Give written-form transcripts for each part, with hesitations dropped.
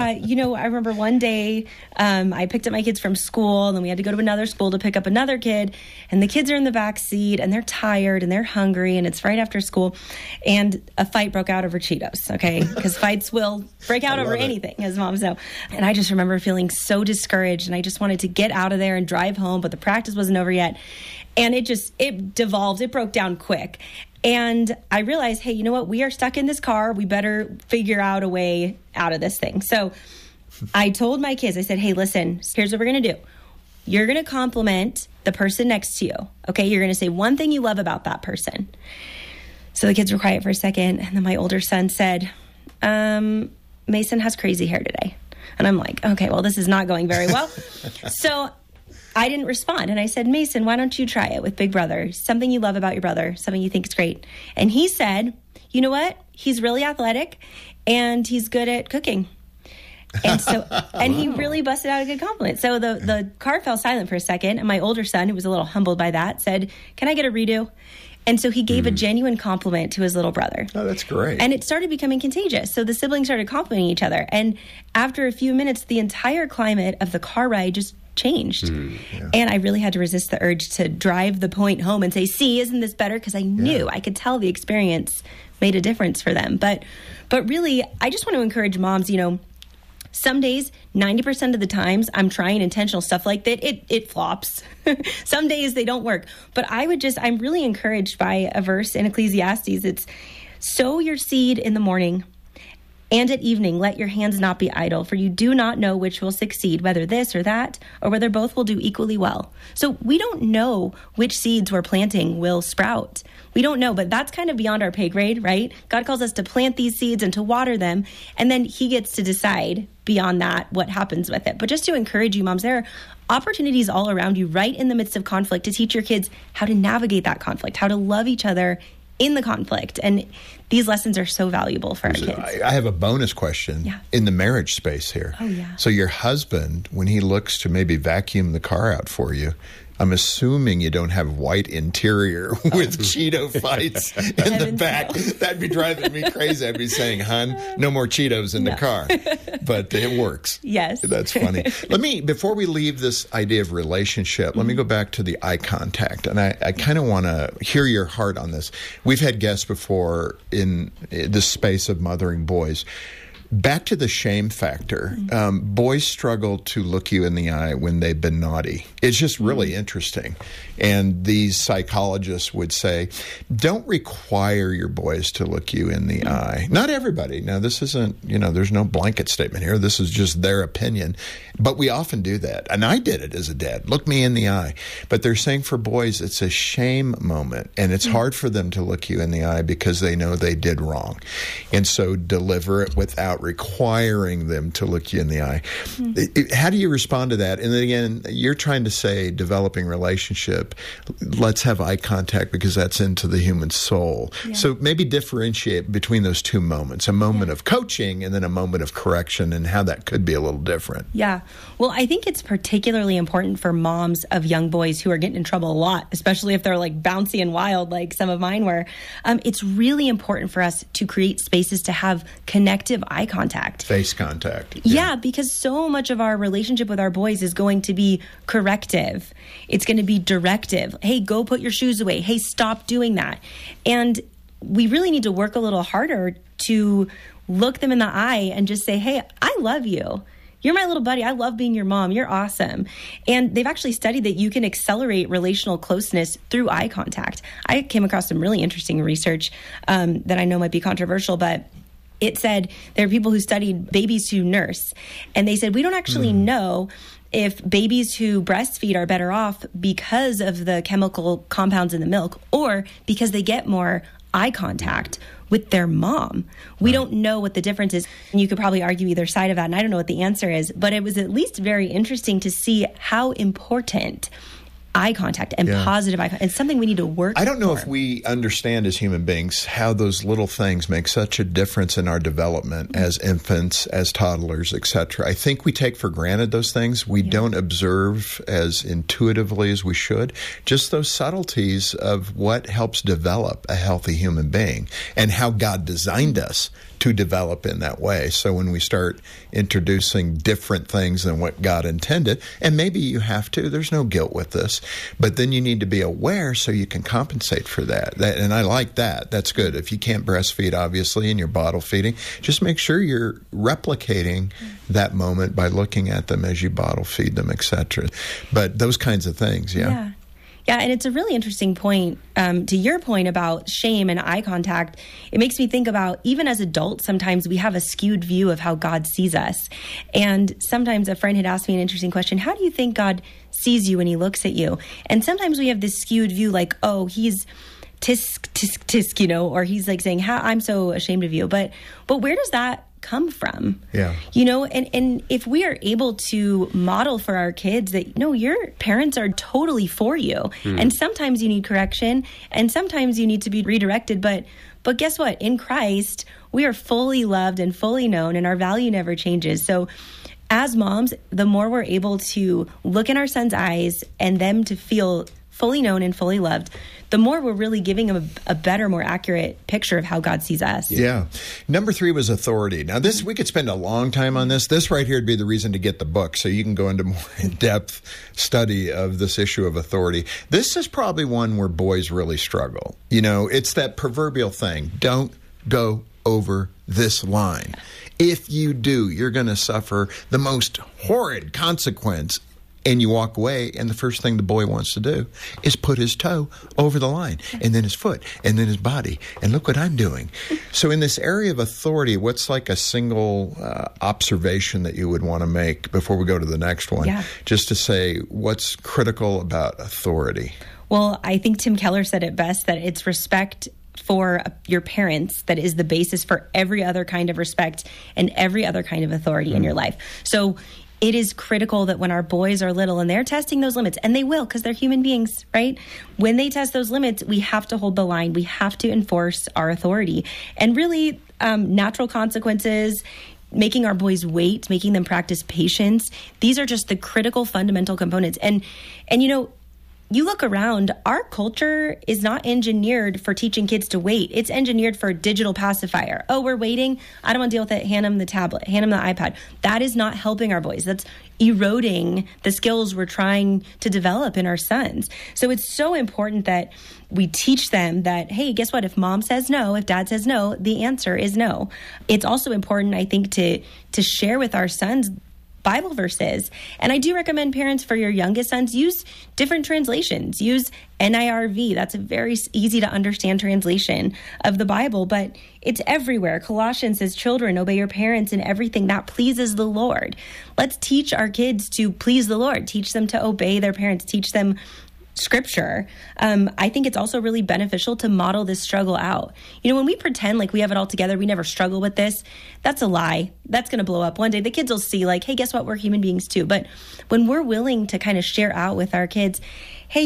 I remember one day I picked up my kids from school, and then we had to go to another school to pick up another kid. And the kids are in the back seat, and they're tired, and they're hungry, and it's right after school. And a fight broke out over Cheetos, okay? Because fights will break out over anything, as moms know. And I just remember feeling so discouraged, and I just wanted to get out of there and drive home, but the practice wasn't over yet. And it devolved. It broke down quick. And I realized, hey, you know what? We are stuck in this car. We better figure out a way out of this thing. So I told my kids, I said, hey, listen, here's what we're going to do. You're going to compliment the person next to you. Okay. You're going to say one thing you love about that person. So the kids were quiet for a second. And then my older son said, Mason has crazy hair today. And I'm like, okay, well, this is not going very well. So I didn't respond. And I said, Mason, why don't you try it with Big Brother? Something you love about your brother, something you think is great. And he said, you know what? He's really athletic and he's good at cooking. And so, and he really busted out a good compliment. So the car fell silent for a second. And my older son, who was a little humbled by that, said, can I get a redo? And so he gave a genuine compliment to his little brother. Oh, that's great. And it started becoming contagious. So the siblings started complimenting each other. And after a few minutes, the entire climate of the car ride just changed. And I really had to resist the urge to drive the point home and say, see, isn't this better? Because I knew, I could tell the experience made a difference for them. But really, I just want to encourage moms, some days, 90% of the times, I'm trying intentional stuff like that. It flops. Some days they don't work. But I'm really encouraged by a verse in Ecclesiastes. It's, sow your seed in the morning, and at evening, let your hands not be idle, for you do not know which will succeed, whether this or that, or whether both will do equally well. So we don't know which seeds we're planting will sprout. We don't know, but that's kind of beyond our pay grade, right? God calls us to plant these seeds and to water them, and then he gets to decide beyond that what happens with it. But just to encourage you, moms, there are opportunities all around you right in the midst of conflict to teach your kids how to navigate that conflict, how to love each other in the conflict. And these lessons are so valuable for our kids. I have a bonus question in the marriage space here. Oh, yeah. So your husband, when he looks to maybe vacuum the car out for you, I'm assuming you don't have white interior with Cheeto fights in the back. No. That'd be driving me crazy. I'd be saying, hon, no more Cheetos in the car. But it works. Yes. That's funny. Before we leave this idea of relationship, let me go back to the eye contact. And I kind of want to hear your heart on this. We've had guests before in the space of mothering boys. Back to the shame factor. Boys struggle to look you in the eye when they've been naughty. It's just really interesting. And these psychologists would say, don't require your boys to look you in the eye. Not everybody. Now, this isn't, there's no blanket statement here. This is just their opinion. But we often do that. And I did it as a dad. Look me in the eye. But they're saying for boys, it's a shame moment. And it's hard for them to look you in the eye because they know they did wrong. And so deliver it without requiring them to look you in the eye. How do you respond to that? And then again, you're trying to say developing relationship, let's have eye contact because that's into the human soul. So maybe differentiate between those two moments, a moment of coaching and then a moment of correction, and how that could be a little different. Yeah. Well, I think it's particularly important for moms of young boys who are getting in trouble a lot, especially if they're like bouncy and wild like some of mine were. It's really important for us to create spaces to have connective eye contact. Face contact. Yeah, because so much of our relationship with our boys is going to be corrective. It's going to be directive. Hey, go put your shoes away. Hey, stop doing that. And we really need to work a little harder to look them in the eye and just say, hey, I love you. You're my little buddy. I love being your mom. You're awesome. And they've actually studied that you can accelerate relational closeness through eye contact. I came across some really interesting research that I know might be controversial, but it said there are people who studied babies who nurse, and they said we don't actually know if babies who breastfeed are better off because of the chemical compounds in the milk or because they get more eye contact with their mom. We don't know what the difference is. And you could probably argue either side of that, and I don't know what the answer is, but it was at least very interesting to see how important eye contact and positive eye contact. It's something we need to work I don't know for. if we understand as human beings how those little things make such a difference in our development as infants, as toddlers, etc. I think we take for granted those things. We don't observe as intuitively as we should. Just those subtleties of what helps develop a healthy human being and how God designed us to develop in that way. So when we start introducing different things than what God intended, and maybe you have to, there's no guilt with this, but then you need to be aware so you can compensate for that. And I like that. That's good. If you can't breastfeed, obviously, and you're bottle feeding, just make sure you're replicating that moment by looking at them as you bottle feed them, etc. But those kinds of things, Yeah, and it's a really interesting point. To your point about shame and eye contact, it makes me think about, even as adults, sometimes we have a skewed view of how God sees us. And sometimes a friend had asked me an interesting question: how do you think God sees you when he looks at you? And sometimes we have this skewed view, like, oh, he's tisk, tisk, tisk, or he's like saying, I'm so ashamed of you. But where does that come from? And if we are able to model for our kids that, no, your parents are totally for you, and sometimes you need correction, and sometimes you need to be redirected, but guess what? In Christ, we are fully loved and fully known, and our value never changes. So as moms, the more we're able to look in our son's eyes and them to feel fully known and fully loved, the more we're really giving them a better, more accurate picture of how God sees us. Yeah. Number 3 was authority. Now, this, we could spend a long time on this. This right here would be the reason to get the book, so you can go into more in-depth study of this issue of authority. This is probably one where boys really struggle. It's that proverbial thing. Don't go over this line. If you do, you're going to suffer the most horrid consequence. And you walk away, and the first thing the boy wants to do is put his toe over the line, and then his foot, and then his body. And look what I'm doing. So in this area of authority, what's like a single observation that you would want to make before we go to the next one? Just to say what's critical about authority. Well, I think Tim Keller said it best, that it's respect for your parents that is the basis for every other kind of respect and every other kind of authority in your life. So it is critical that when our boys are little and they're testing those limits, and they will because they're human beings, right? When they test those limits, we have to hold the line. We have to enforce our authority. And really, natural consequences, making our boys wait, making them practice patience, these are just the critical fundamental components. And you look around, our culture is not engineered for teaching kids to wait. It's engineered for a digital pacifier. Oh, we're waiting. I don't want to deal with it. Hand them the tablet. Hand them the iPad. That is not helping our boys. That's eroding the skills we're trying to develop in our sons. So it's so important that we teach them that, hey, guess what? If mom says no, if dad says no, the answer is no. It's also important, I think, to share with our sons Bible verses. And I do recommend parents, for your youngest sons, use different translations. Use NIRV. That's a very easy to understand translation of the Bible, but it's everywhere. Colossians says, children, obey your parents in everything that pleases the Lord. Let's teach our kids to please the Lord. Teach them to obey their parents. Teach them Scripture. I think it's also really beneficial to model this struggle out. When we pretend like we have it all together, we never struggle with this, that's a lie. That's going to blow up one day. The kids will see like, hey, guess what? We're human beings too. But when we're willing to kind of share out with our kids, hey,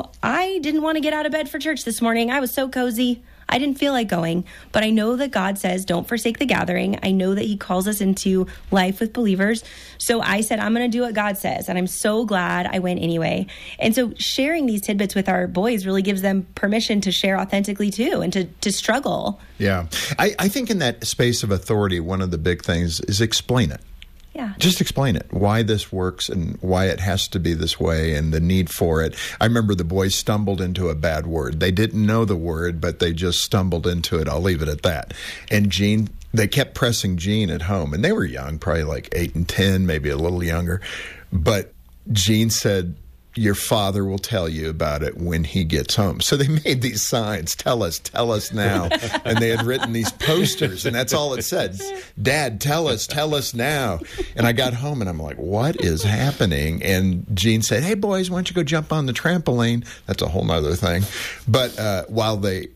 I didn't want to get out of bed for church this morning. I was so cozy. I didn't feel like going, but I know that God says, don't forsake the gathering. I know that he calls us into life with believers. So I said, I'm going to do what God says. And I'm so glad I went anyway. And so sharing these tidbits with our boys really gives them permission to share authentically too, and to struggle. Yeah. I think in that space of authority, one of the big things is explain it. Yeah. Just explain it, why this works and why it has to be this way and the need for it. I remember the boys stumbled into a bad word. They didn't know the word, but they just stumbled into it. I'll leave it at that. And they kept pressing Jean at home. And they were young, probably like 8 and 10, maybe a little younger. But Jean said, your father will tell you about it when he gets home. So they made these signs, tell us now. And they had written these posters, and that's all it said. Dad, tell us now. And I got home, and I'm like, what is happening? And Jean said, hey, boys, why don't you go jump on the trampoline? That's a whole nother thing. But while they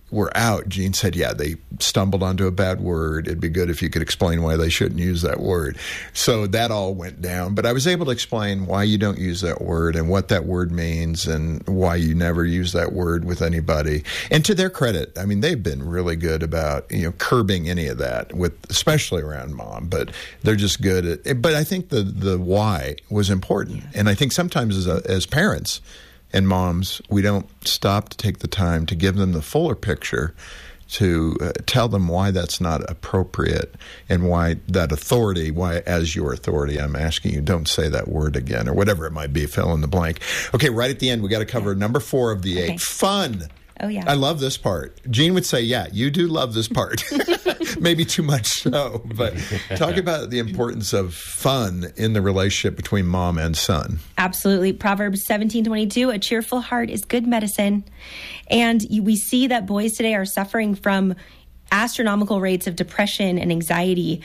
were out, Jean said, yeah, they stumbled onto a bad word. It'd be good if you could explain why they shouldn't use that word. So that all went down. But I was able to explain why you don't use that word and what that word means and why you never use that word with anybody. And to their credit, I mean, they've been really good about, curbing any of that, especially around Mom. But they're just good at it. But I think the why was important. And I think sometimes as parents and moms, we don't stop to take the time to give them the fuller picture, to tell them why that's not appropriate and why that authority, why as your authority, I'm asking you, don't say that word again, or whatever it might be, fill in the blank. Okay, right at the end, we got to cover number 4 of the 8, fun. Oh, yeah. I love this part. Jean would say, yeah, you do love this part. Maybe too much so. But talk about the importance of fun in the relationship between mom and son. Absolutely. Proverbs 17:22, a cheerful heart is good medicine. And we see that boys today are suffering from astronomical rates of depression and anxiety.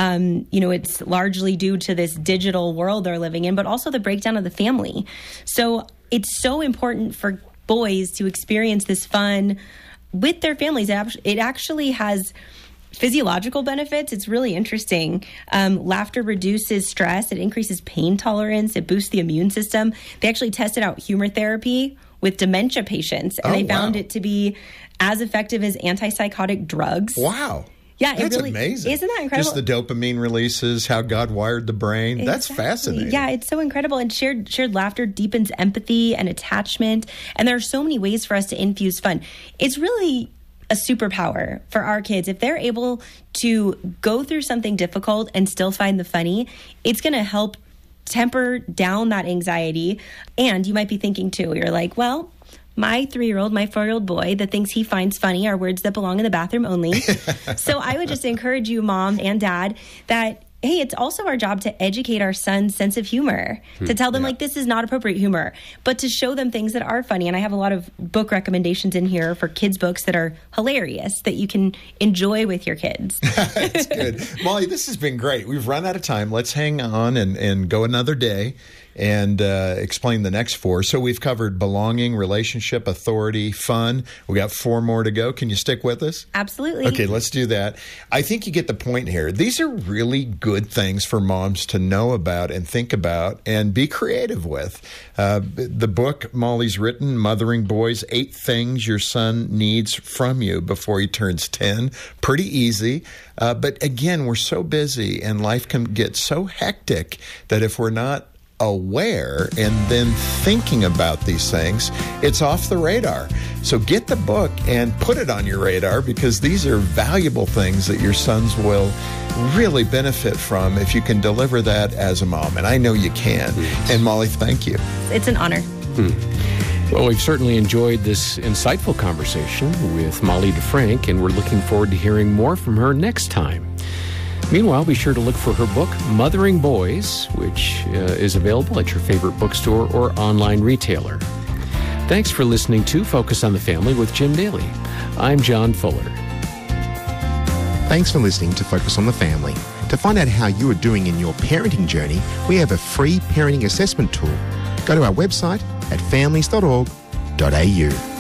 It's largely due to this digital world they're living in, but also the breakdown of the family. So it's so important for boys to experience this fun with their families. It actually has physiological benefits. It's really interesting. Laughter reduces stress. It increases pain tolerance. It boosts the immune system. They actually tested out humor therapy with dementia patients, and they found it to be as effective as antipsychotic drugs. Wow. Yeah, that's really, amazing. Isn't that incredible? Just the dopamine releases, how God wired the brain. Exactly. That's fascinating. Yeah, it's so incredible. And shared laughter deepens empathy and attachment. And there are so many ways for us to infuse fun. It's really a superpower for our kids. If they're able to go through something difficult and still find the funny, it's going to help temper down that anxiety. And you might be thinking too, you're like, well, my 3-year-old, my 4-year-old boy, the things he finds funny are words that belong in the bathroom only. So I would just encourage you, mom and dad, that, hey, it's also our job to educate our son's sense of humor, to tell them, this is not appropriate humor, but to show them things that are funny. And I have a lot of book recommendations in here for kids' books that are hilarious that you can enjoy with your kids. That's good. Molly, this has been great. We've run out of time. Let's hang on and go another day and explain the next 4. So we've covered belonging, relationship, authority, fun. We got 4 more to go. Can you stick with us? Absolutely. Okay, let's do that. I think you get the point here. These are really good things for moms to know about and think about and be creative with. The book Molly's written, Mothering Boys, 8 Things Your Son Needs From You Before He Turns 10. Pretty easy. But again, we're so busy and life can get so hectic that if we're not aware and then thinking about these things, it's off the radar. So get the book and put it on your radar, because these are valuable things that your sons will really benefit from if you can deliver that as a mom. And I know you can. And Molly, thank you. It's an honor. Well, we've certainly enjoyed this insightful conversation with Molly DeFrank, and we're looking forward to hearing more from her next time. Meanwhile, be sure to look for her book, Mothering Boys, which is available at your favorite bookstore or online retailer. Thanks for listening to Focus on the Family with Jim Daly. I'm John Fuller. Thanks for listening to Focus on the Family. To find out how you are doing in your parenting journey, we have a free parenting assessment tool. Go to our website at families.org.au.